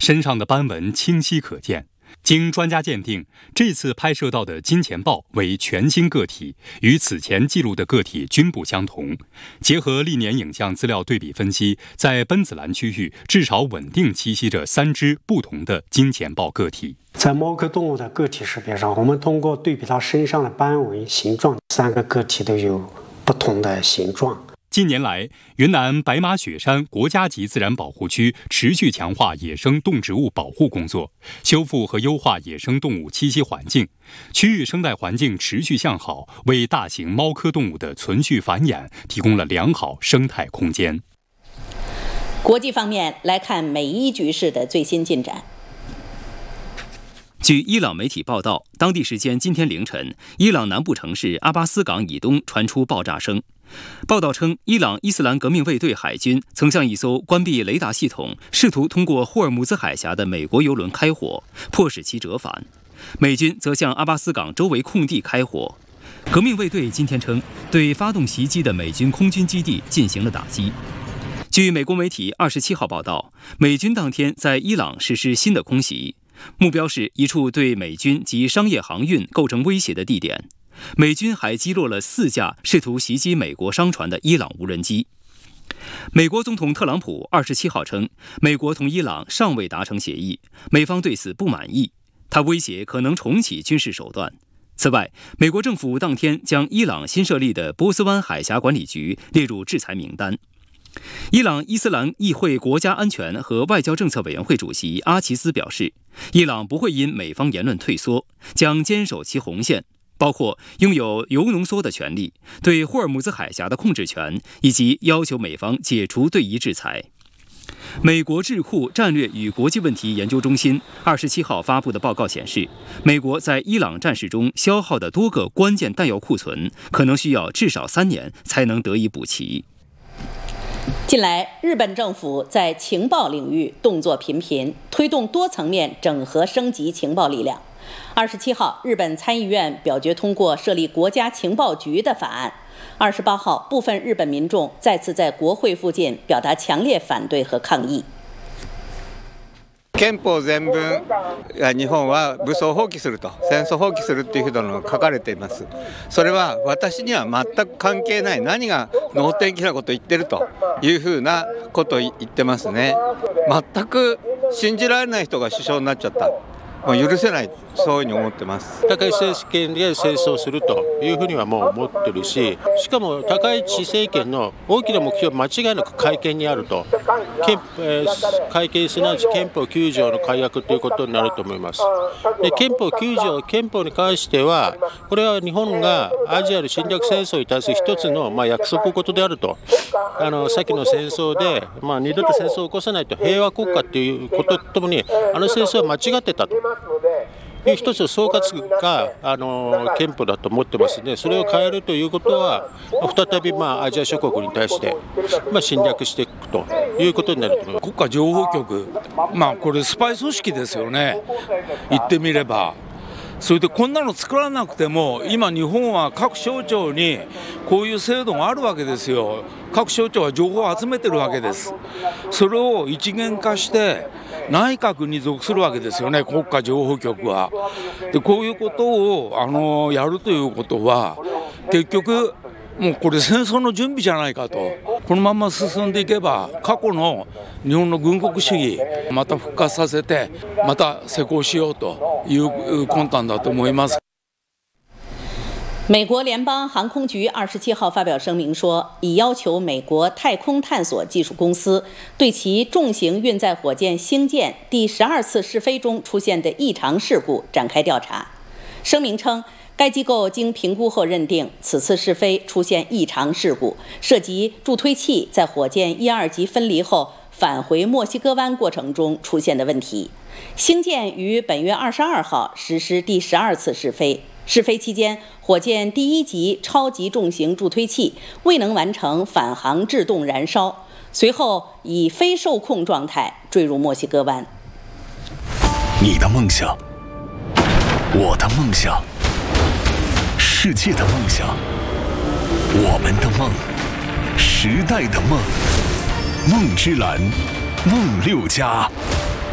身上的斑纹清晰可见。经专家鉴定，这次拍摄到的金钱豹为全新个体，与此前记录的个体均不相同。结合历年影像资料对比分析，在奔子栏区域至少稳定栖息着3只不同的金钱豹个体。 在猫科动物的个体识别上，我们通过对比它身上的斑纹、形状，3个个体都有不同的形状。 近年来，云南白马雪山国家级自然保护区持续强化野生动植物保护工作，修复和优化野生动物栖息环境，区域生态环境持续向好，为大型猫科动物的存续繁衍提供了良好生态空间。 国际方面来看美伊局势的最新进展。 据伊朗媒体报道，当地时间今天凌晨，伊朗南部城市阿巴斯港以东传出爆炸声。报道称，伊朗伊斯兰革命卫队海军曾向一艘关闭雷达系统、试图通过霍尔木兹海峡的美国油轮开火，迫使其折返。美军则向阿巴斯港周围空地开火。革命卫队今天称，对发动袭击的美军空军基地进行了打击。据美国媒体27号报道，美军当天在伊朗实施新的空袭，目标是一处对美军及商业航运构成威胁的地点。美军还击落了4架试图袭击美国商船的伊朗无人机。美国总统特朗普27号称，美国同伊朗尚未达成协议，美方对此不满意。他威胁可能重启军事手段。此外，美国政府当天将伊朗新设立的波斯湾海峡管理局列入制裁名单。伊朗伊斯兰议会国家安全和外交政策委员会主席阿齐斯表示，伊朗不会因美方言论退缩，将坚守其红线，包括拥有铀浓缩的权利、对霍尔木兹海峡的控制权，以及要求美方解除对伊制裁。美国智库战略与国际问题研究中心27号发布的报告显示，美国在伊朗战事中消耗的多个关键弹药库存，可能需要至少3年才能得以补齐。 近来，日本政府在情报领域动作频频，推动多层面整合升级情报力量。27号，日本参议院表决通过设立国家情报局的法案。28号，部分日本民众再次在国会附近表达强烈反对和抗议。 憲法全文日本は武装放棄すると、戦争放棄するというふうなのが書かれています。それは私には全く関係ない、何が能天気なことを言ってるというふうなことを言ってますね。全く信じられない人が首相になっちゃった。もう許せない、そういうふうに思ってます。 高市政権で戦争するというふうにはもう思ってるし、しかも高市政権の大きな目標は間違いなく改憲にあると、改憲すなわち憲法9条の改悪ということになると思います。で、憲法9条、憲法に関しては、これは日本がアジアの侵略戦争に対する一つの約束事であると。先の戦争で、二度と戦争を起こさないと、平和国家ということとともに、戦争は間違ってたという一つの総括が憲法だと思ってますので、それを変えるということは再びアジア諸国に対して侵略していくということになると思います。 国家情報局、これスパイ組織ですよね、言ってみれば。それでこんなの作らなくても、今日本は各省庁にこういう制度があるわけですよ。各省庁は情報を集めてるわけです。それを一元化して内閣に属するわけですよね、国家情報局は。で、こういうことをやるということは、結局もうこれ戦争の準備じゃないかと。このまま進んでいけば、過去の日本の軍国主義また復活させて、また施行しようという魂胆だと思います。 美国联邦航空局27号发表声明说，已要求美国太空探索技术公司对其重型运载火箭星舰第12次试飞中出现的异常事故展开调查。声明称，该机构经评估后认定，此次试飞出现异常事故，涉及助推器在火箭1、2级分离后返回墨西哥湾过程中出现的问题。星舰于本月22号实施第12次试飞。试飞期间，火箭第1级超级重型助推器未能完成返航制动燃烧，随后以非受控状态坠入墨西哥湾。 你的梦想，我的梦想，世界的梦想，我们的梦，时代的梦，梦之蓝，梦6+。